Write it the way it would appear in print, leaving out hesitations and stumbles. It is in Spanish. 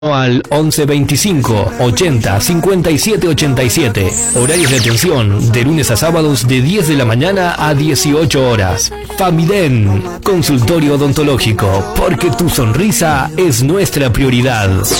al 11 25 80 57 87. Horarios de atención de lunes a sábados de 10 de la mañana a 18 horas. Famiden, consultorio odontológico, porque tu sonrisa es nuestra prioridad.